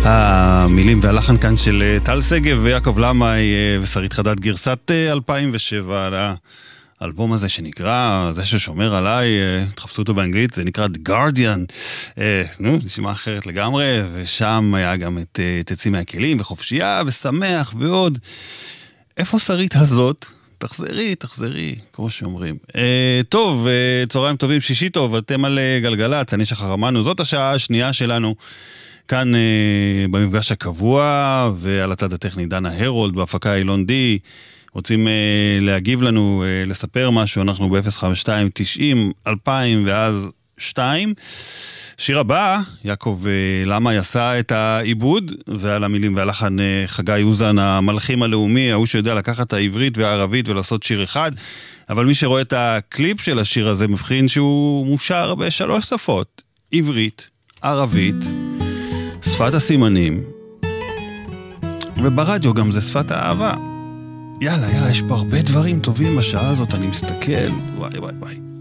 המילים והלחן כאן של טל סגב ויעקב למאי ושרית חדד, גרסת 2007 על האלבום הזה שנקרא, זה ששומר עליי, תחפשו אותו באנגלית, זה נקרא The Guardian, נשמע אחרת לגמרי, ושם היה גם את תצאי מהכלים וחופשייה ושמח ועוד. איפה שרית הזאת? תחזרי, כמו שאומרים. טוב, צהריים טובים, שישי טוב, אתם על גלגלצ, אני שחר אמנו, זאת השעה השנייה שלנו, כאן במפגש הקבוע, ועל הצד הטכני דנה הרולד, בהפקה אילון די, רוצים להגיב לנו, לספר משהו, אנחנו ב-052-90-2000 ואז 2. שיר הבא, יעקב למה עשה את העיבוד, ועל המילים והלחן חגי אוזן, המלחים הלאומי, ההוא שיודע לקחת את העברית והערבית ולעשות שיר אחד, אבל מי שרואה את הקליפ של השיר הזה מבחין שהוא מושר ב3 שפות, עברית, ערבית, שפת הסימנים, וברדיו גם זה שפת האהבה. יאללה, יש פה הרבה דברים טובים בשעה הזאת, אני מסתכל, וואי.